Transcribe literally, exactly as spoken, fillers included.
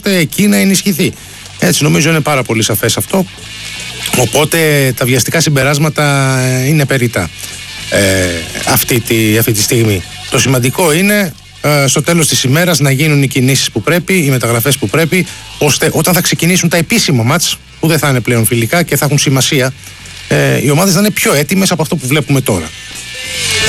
ώστε εκεί να ενισχυθεί. Έτσι νομίζω είναι πάρα πολύ σαφές αυτό. Οπότε τα βιαστικά συμπεράσματα είναι περιττά ε, αυτή, τη, αυτή τη στιγμή. Το σημαντικό είναι ε, στο τέλος της ημέρας να γίνουν οι κινήσεις που πρέπει, οι μεταγραφές που πρέπει, ώστε όταν θα ξεκινήσουν τα επίσημα μάτς, που δεν θα είναι πλέον φιλικά και θα έχουν σημασία, ε, οι ομάδες να είναι πιο έτοιμες από αυτό που βλέπουμε τώρα.